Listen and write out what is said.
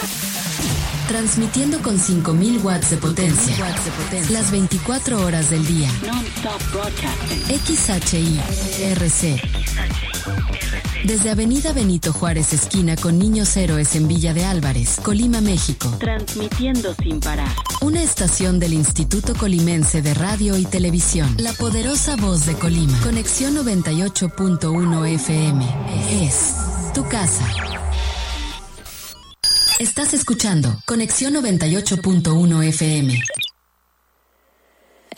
Transmitiendo con 5000 watts de potencia. Las 24 horas del día. XHI-RC. Desde Avenida Benito Juárez, esquina con Niños Héroes en Villa de Álvarez, Colima, México. Transmitiendo sin parar. Una estación del Instituto Colimense de Radio y Televisión. La poderosa voz de Colima. Conexión 98.1 FM. Es tu casa. Estás escuchando Conexión 98.1 FM.